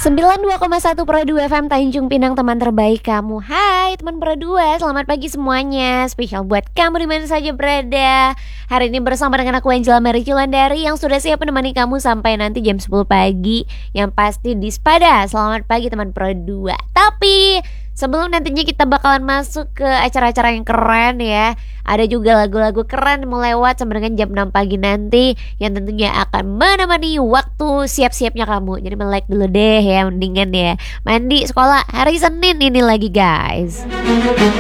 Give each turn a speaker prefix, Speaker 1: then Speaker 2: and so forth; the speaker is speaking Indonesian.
Speaker 1: 92,1 Pro 2 FM Tanjung Pinang, teman terbaik kamu. Hai teman Pro 2, selamat pagi semuanya. Spesial buat kamu dimana saja berada. Hari ini bersama dengan aku Angela Mary Cilandari yang sudah siap menemani kamu sampai nanti jam 10 pagi. Yang pasti di Spada. Selamat pagi teman Pro 2. Tapi sebelum nantinya kita bakalan masuk ke acara-acara yang keren ya, ada juga lagu-lagu keren mau lewat sampai dengan jam 6 pagi nanti, yang tentunya akan menemani waktu siap-siapnya kamu. Jadi melek dulu deh ya, mendingan ya mandi sekolah hari Senin ini lagi guys.